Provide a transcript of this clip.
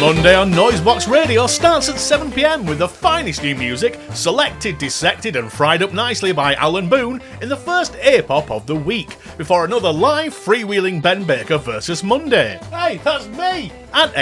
Monday on Noisebox Radio starts at 7 p.m. with the finest new music, selected, dissected and fried up nicely by Alan Boone in the first A-pop of the week, before another live freewheeling Ben Baker versus Monday. Hey, that's me! At